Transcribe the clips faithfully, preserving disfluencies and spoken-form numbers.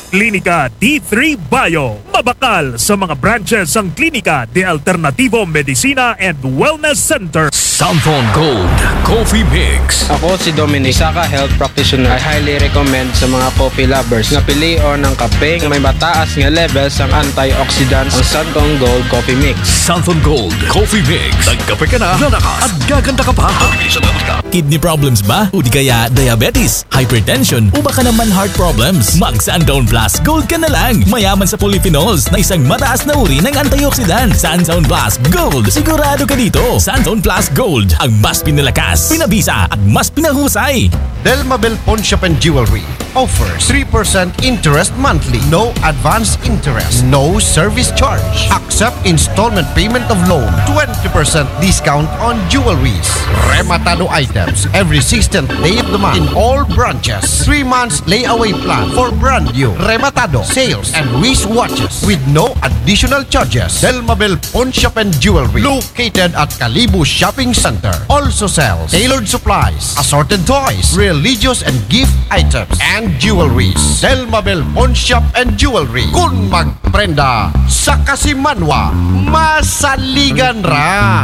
Klinika D three Bio. Mabakal sa mga branches ang Klinika de Alternativo Medicina and Wellness Center. Santon Gold Coffee Mix. Ako si Dominic, isa ka health practitioner. I highly recommend sa mga coffee lovers nga pilion ng kape nga may mataas nga levels ang antioxidants ang Santon Gold Coffee Mix. Santon Gold Coffee Mix. Nagkape ka na, lalakas at gaganda ka pa. Kidney problems ba? O di kaya diabetes, hypertension, o baka naman heart problems? Mag Santon Plus Gold ka na lang. Mayaman sa polyphenols na isang mataas na uri ng antioxidant. Santon Plus Gold. Sigurado ka dito. Santon Plus Gold. Ang mas pinalakas, pinabisa at mas pinahusay. Delmabel Pawn Shop and Jewelry offers three percent interest monthly. No advance interest. No service charge. Accept installment payment of loan. twenty percent discount on jewelries. Rematado items every sixteenth day of the month in all branches. three months layaway plan for brand new Rematado sales and wristwatches with no additional charges. Delmabel Pawn Shop and Jewelry located at Kalibu Shopping Center. Also sells tailored supplies, assorted toys, religious and gift items, and jewelries. Delmabel Pawn Shop and Jewelry. Kung magprenda sa Kasimanwa, masaligan ra.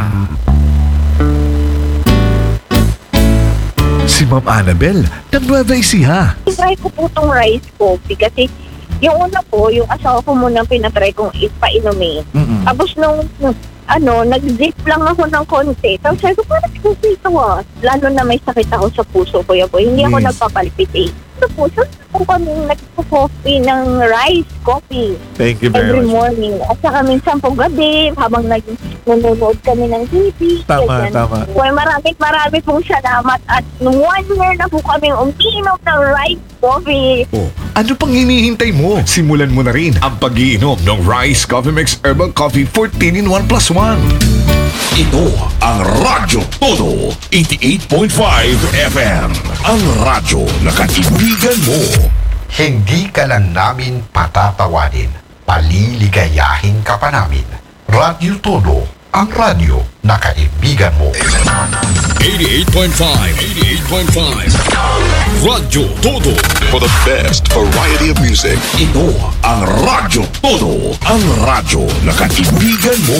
Si Ma'am Annabel, ng Nueva Ecija. Try ko po itong rice coffee kasi yung una po, yung asawa ko muna pinatry kong ipainumin. Mm-mm. Tapos nung, ano, nag-zip lang ako ng konti. Tapos sabi ko, parang kasi ito ah. Lalo na may sakit ako sa puso, kuya po. Hindi ako Yes. nagpapalpitate. Sa puso, po kami nagpo-coffee ng rice coffee. Thank you very Every much. morning. At saka minsan po gabi, habang nag nanonood kami ng T V. Tama, ganyan. tama. Well, maraming marami pong salamat. At nung one year na po kami umiinom ng rice coffee. Oh, ano pang hinihintay mo? Simulan mo na rin ang pag-iinom ng Rice Coffee Mix Herbal Coffee fourteen in one plus one. Ito ang Radyo Todo eighty-eight point five F M. Ang radyo na kaibigan mo. Hindi ka lang namin patatawanin. Paliligayahin ka pa namin. Radyo Todo, ang radyo na kaibigan mo. eighty-eight point five. eighty-eight point five. Radyo Todo. For the best variety of music. Ito ang Radyo Todo. Ang radyo na kaibigan mo.